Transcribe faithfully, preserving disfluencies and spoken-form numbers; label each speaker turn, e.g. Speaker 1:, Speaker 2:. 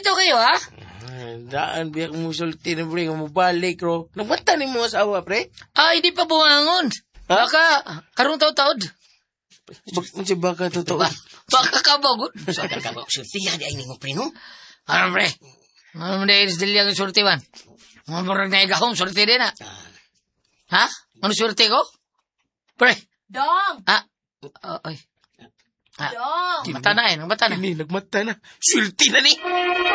Speaker 1: bitaw kayo, ha?
Speaker 2: Ah, daan, biyak mo sulti na, pre, nga mo balik, ro. Nagmata ni mo asawa, pre?
Speaker 1: Ay, di pa buwangon. Baka, karong taod-taod.
Speaker 2: Bak, si baka totoo.
Speaker 1: Ba, baka kabagod.
Speaker 3: So, ka ba, sultiya di ay ningo pre, no?
Speaker 1: Ano, pre? Ano mo dahil silya ng surti man? Mga murag na igahong surti din, ha? Ha? Ano surti ko? Pre?
Speaker 4: Dong!
Speaker 1: Ah, uh, ay. Ah,
Speaker 4: Dong!
Speaker 1: mata na eh, mata na.
Speaker 2: Ini, nagmata na. Sulti na ni.